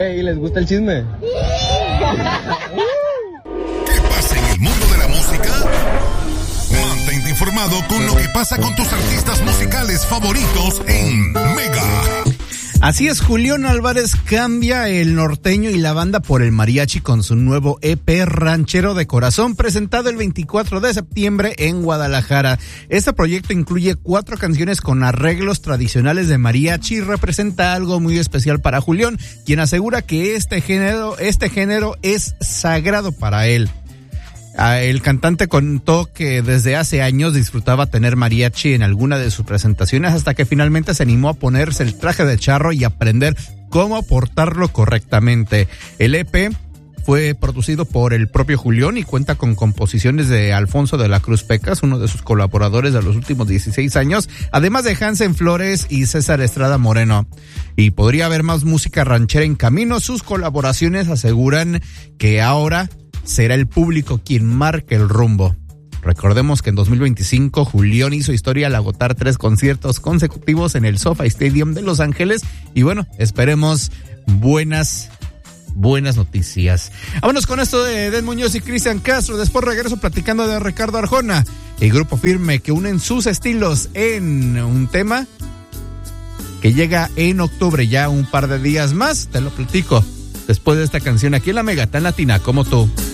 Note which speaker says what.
Speaker 1: Hey, ¿les gusta el chisme?
Speaker 2: ¿Qué pasa en el mundo de la música? Mantente informado con lo que pasa con tus artistas musicales favoritos en Mega.
Speaker 3: Así es, Julián Álvarez cambia el norteño y la banda por el mariachi con su nuevo EP Ranchero de Corazón, presentado el 24 de septiembre en Guadalajara. Este proyecto incluye 4 canciones con arreglos tradicionales de mariachi y representa algo muy especial para Julián, quien asegura que este género es sagrado para él. El cantante contó que desde hace años disfrutaba tener mariachi en alguna de sus presentaciones hasta que finalmente se animó a ponerse el traje de charro y aprender cómo portarlo correctamente. El EP fue producido por el propio Julián y cuenta con composiciones de Alfonso de la Cruz Pecas, uno de sus colaboradores de los últimos 16 años, además de Hansen Flores y César Estrada Moreno. Y podría haber más música ranchera en camino. Sus colaboraciones aseguran que ahora será el público quien marque el rumbo. Recordemos que en 2025 Julián hizo historia al agotar 3 conciertos consecutivos en el SoFi Stadium de Los Ángeles y bueno, esperemos buenas noticias. Vámonos con esto de Eden Muñoz y Cristian Castro. Después regreso platicando de Ricardo Arjona, el Grupo Firme, que unen sus estilos en un tema que llega en octubre, ya un par de días más. Te lo platico después de esta canción aquí en la Mega, tan latina como tú.